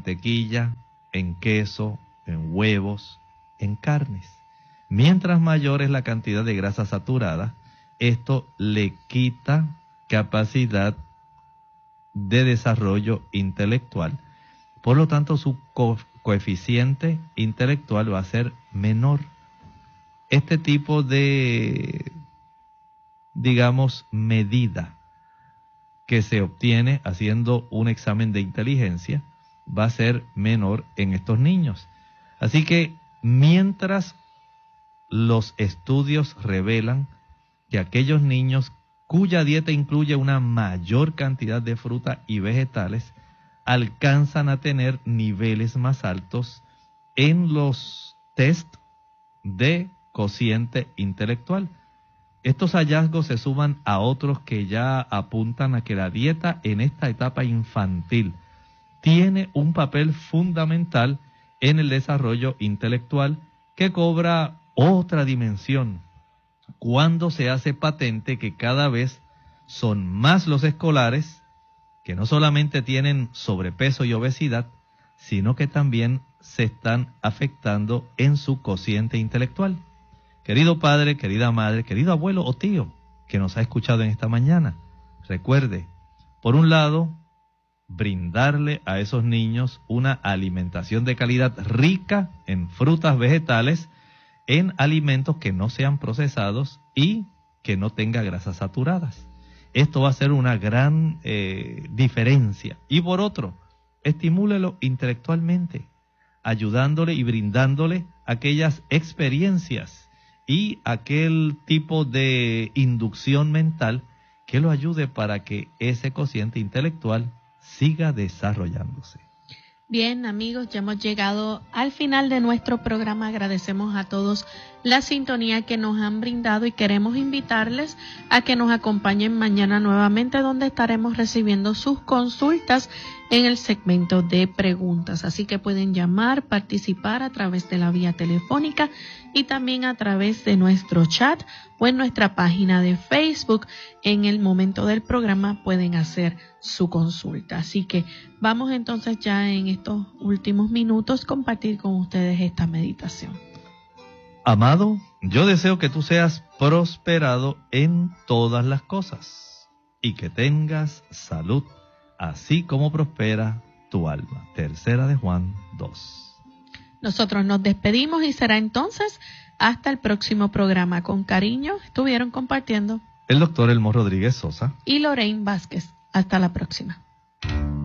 mantequilla, en queso, en huevos, en carnes. Mientras mayor es la cantidad de grasa saturada, esto le quita capacidad de desarrollo intelectual. Por lo tanto, su coeficiente intelectual va a ser menor. Este tipo de, digamos, medida que se obtiene haciendo un examen de inteligencia va a ser menor en estos niños. Así que mientras los estudios revelan que aquellos niños cuya dieta incluye una mayor cantidad de fruta y vegetales alcanzan a tener niveles más altos en los test de cociente intelectual. Estos hallazgos se suman a otros que ya apuntan a que la dieta en esta etapa infantil tiene un papel fundamental en el desarrollo intelectual que cobra otra dimensión cuando se hace patente que cada vez son más los escolares que no solamente tienen sobrepeso y obesidad, sino que también se están afectando en su cociente intelectual. Querido padre, querida madre, querido abuelo o tío que nos ha escuchado en esta mañana, recuerde, por un lado, brindarle a esos niños una alimentación de calidad rica en frutas, vegetales, en alimentos que no sean procesados y que no tenga grasas saturadas. Esto va a ser una gran diferencia. Y por otro, estimúlelo intelectualmente, ayudándole y brindándole aquellas experiencias y aquel tipo de inducción mental que lo ayude para que ese cociente intelectual siga desarrollándose. Bien, amigos, ya hemos llegado al final de nuestro programa. Agradecemos a todos la sintonía que nos han brindado y queremos invitarles a que nos acompañen mañana nuevamente, donde estaremos recibiendo sus consultas en el segmento de preguntas. Así que pueden llamar, participar a través de la vía telefónica y también a través de nuestro chat o en nuestra página de Facebook. En el momento del programa pueden hacer su consulta. Así que vamos entonces ya en estos últimos minutos compartir con ustedes esta meditación. Amado, yo deseo que tú seas prosperado en todas las cosas y que tengas salud, así como prospera tu alma. Tercera de Juan 2. Nosotros nos despedimos y será entonces hasta el próximo programa. Con cariño estuvieron compartiendo el doctor Elmo Rodríguez Sosa y Lorraine Vázquez. Hasta la próxima.